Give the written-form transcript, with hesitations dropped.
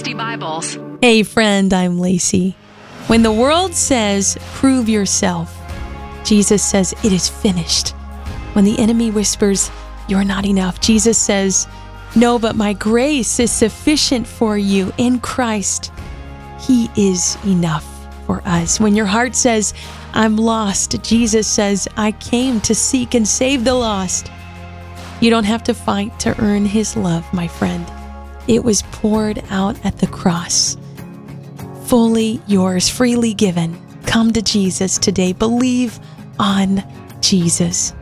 360 Bibles. Hey friend, I'm Lacey. When the world says, prove yourself, Jesus says, it is finished. When the enemy whispers, you're not enough, Jesus says, no, but my grace is sufficient for you in Christ. He is enough for us. When your heart says, I'm lost, Jesus says, I came to seek and save the lost. You don't have to fight to earn His love, my friend. It was poured out at the cross. Fully yours, freely given. Come to Jesus today. Believe on Jesus.